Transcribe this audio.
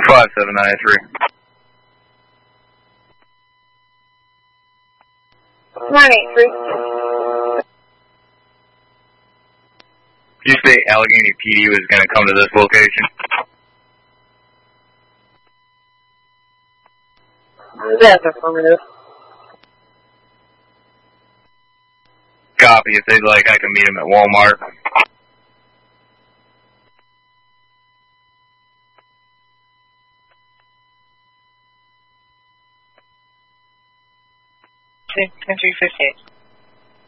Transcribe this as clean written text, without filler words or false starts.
5793. 983. Did you say Allegheny PD was going to come to this location? That's affirmative. Copy. If they'd like, I can meet them at Walmart. Entry 58.